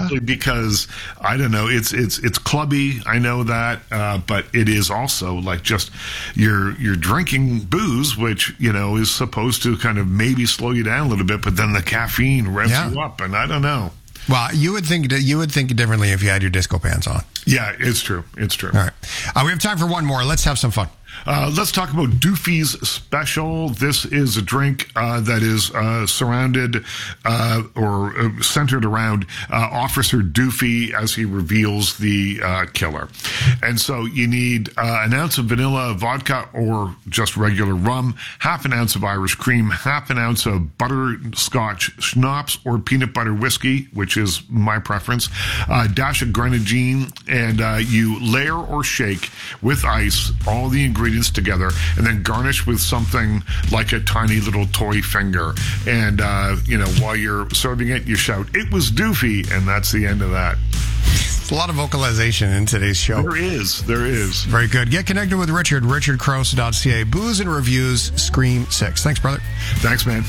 Especially because, I don't know, it's clubby, I know that, but it is also like just you're drinking booze, which, is supposed to kind of maybe slow you down a little bit, but then the caffeine revs you up, and I don't know. Well, you would think differently if you had your disco pants on. Yeah, it's true. It's true. All right. We have time for one more. Let's have some fun. Let's talk about Doofy's Special. This is a drink that is surrounded or centered around Officer Doofy as he reveals the killer. And so you need an ounce of vanilla vodka or just regular rum, half an ounce of Irish cream, half an ounce of butterscotch schnapps or peanut butter whiskey, which is my preference, dash of grenadine, and you layer or shake with ice all the ingredients together, and then garnish with something like a tiny little toy finger. And, while you're serving it, you shout, "It was Doofy," and that's the end of that. There's a lot of vocalization in today's show. There is. Very good. Get connected with Richard, richardcrouse.ca. Booze and Reviews, Scream 6. Thanks, brother. Thanks, man.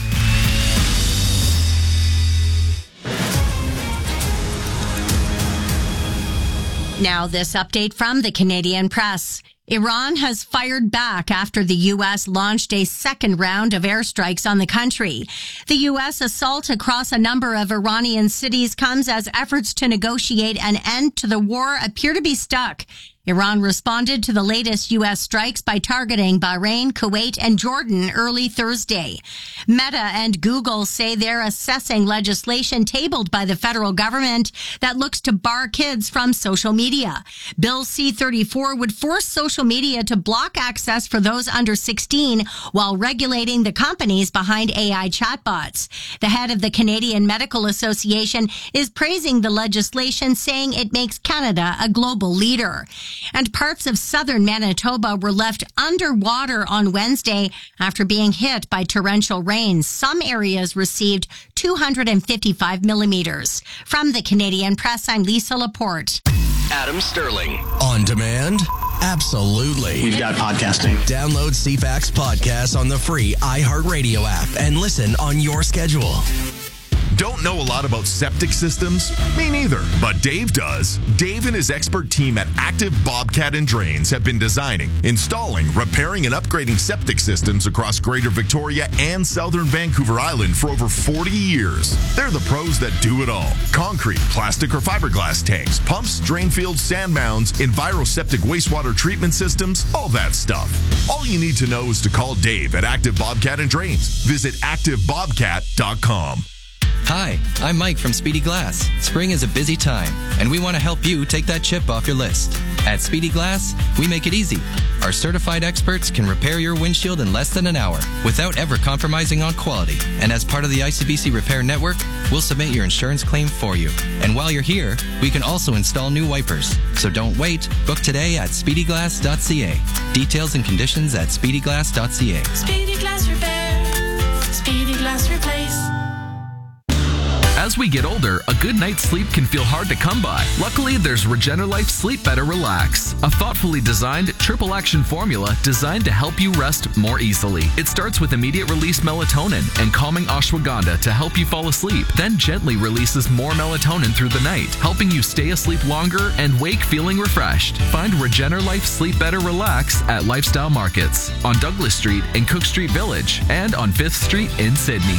Now, this update from the Canadian Press. Iran has fired back after the U.S. launched a second round of airstrikes on the country. The U.S. assault across a number of Iranian cities comes as efforts to negotiate an end to the war appear to be stuck. Iran responded to the latest U.S. strikes by targeting Bahrain, Kuwait, and Jordan early Thursday. Meta and Google say they're assessing legislation tabled by the federal government that looks to bar kids from social media. Bill C-34 would force social media to block access for those under 16 while regulating the companies behind AI chatbots. The head of the Canadian Medical Association is praising the legislation, saying it makes Canada a global leader. And parts of southern Manitoba were left underwater on Wednesday after being hit by torrential rains. Some areas received 255 millimeters. From the Canadian Press, I'm Lisa Laporte. Adam Sterling. On demand? Absolutely. We've got podcasting. Download CFAX podcasts on the free iHeartRadio app and listen on your schedule. Don't know a lot about septic systems? Me neither, but Dave does. Dave and his expert team at Active Bobcat and Drains have been designing, installing, repairing, and upgrading septic systems across Greater Victoria and Southern Vancouver Island for over 40 years. They're the pros that do it all. Concrete, plastic, or fiberglass tanks, pumps, drain fields, sand mounds, EnviroSeptic wastewater treatment systems, all that stuff. All you need to know is to call Dave at Active Bobcat and Drains. Visit ActiveBobcat.com. Hi, I'm Mike from Speedy Glass. Spring is a busy time, and we want to help you take that chip off your list. At Speedy Glass, we make it easy. Our certified experts can repair your windshield in less than an hour without ever compromising on quality. And as part of the ICBC Repair Network, we'll submit your insurance claim for you. And while you're here, we can also install new wipers. So don't wait. Book today at speedyglass.ca. Details and conditions at speedyglass.ca. Speedy Glass Repair. Speedy Glass Replace. As we get older, a good night's sleep can feel hard to come by. Luckily, there's Regenerlife Sleep Better Relax, a thoughtfully designed triple action formula designed to help you rest more easily. It starts with immediate release melatonin and calming ashwagandha to help you fall asleep, then gently releases more melatonin through the night, helping you stay asleep longer and wake feeling refreshed. Find Regenerlife Sleep Better Relax at Lifestyle Markets on Douglas Street in Cook Street Village and on 5th Street in Sydney.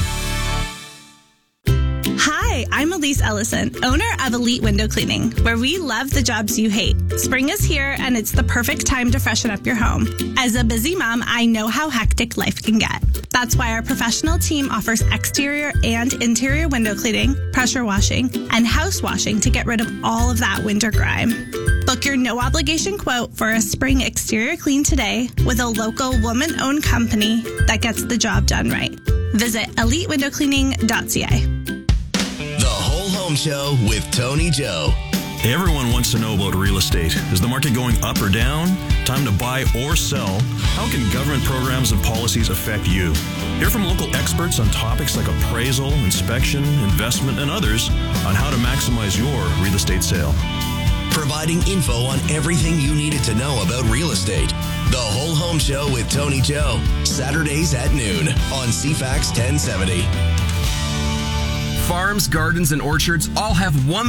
Hi, I'm Elise Ellison, owner of Elite Window Cleaning, where we love the jobs you hate. Spring is here, and it's the perfect time to freshen up your home. As a busy mom, I know how hectic life can get. That's why our professional team offers exterior and interior window cleaning, pressure washing, and house washing to get rid of all of that winter grime. Book your no-obligation quote for a spring exterior clean today with a local woman-owned company that gets the job done right. Visit elitewindowcleaning.ca. The Whole Home Show with Tony Joe. Everyone wants to know about real estate. Is the market going up or down? Time to buy or sell? How can government programs and policies affect you? Hear from local experts on topics like appraisal, inspection, investment, and others on how to maximize your real estate sale. Providing info on everything you needed to know about real estate. The Whole Home Show with Tony Joe. Saturdays at noon on CFAX 1070. Farms, gardens, and orchards all have one